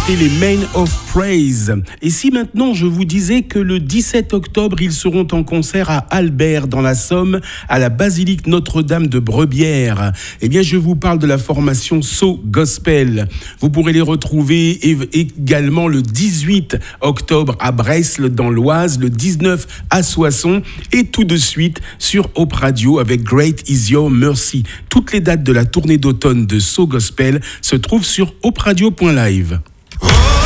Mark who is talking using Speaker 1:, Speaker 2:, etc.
Speaker 1: C'était les Men of Praise. Et si maintenant je vous disais que le 17 octobre, ils seront en concert à Albert, dans la Somme, à la basilique Notre-Dame de Brebières, eh bien je vous parle de la formation So Gospel. Vous pourrez les retrouver également le 18 octobre à Bresles, dans l'Oise, le 19 à Soissons, et tout de suite sur Hope Radio avec Great Is Your Mercy. Toutes les dates de la tournée d'automne de So Gospel se trouvent sur hoperadio.live.